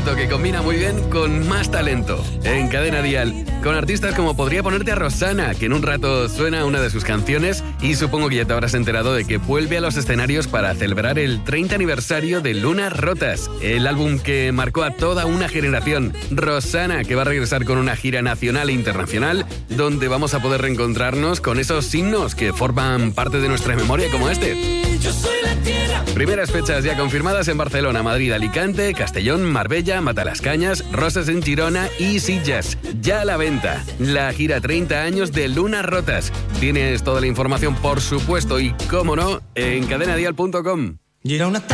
talento que combina muy bien con más talento. En Cadena Dial, con artistas como podría ponerte a Rosana, que en un rato suena una de sus canciones, y supongo que ya te habrás enterado de que vuelve a los escenarios para celebrar el 30 aniversario de Lunas Rotas, el álbum que marcó a toda una generación. Rosana, que va a regresar con una gira nacional e internacional, donde vamos a poder reencontrarnos con esos signos que forman parte de nuestra memoria, como este. Primeras fechas ya confirmadas en Barcelona, Madrid, Alicante, Castellón, Marbella, Matalascañas, Roses en Girona y Sitges. Ya a la venta. La gira 30 años de Lunas Rotas. Tienes toda la información, por supuesto, y cómo no, en cadenadial.com.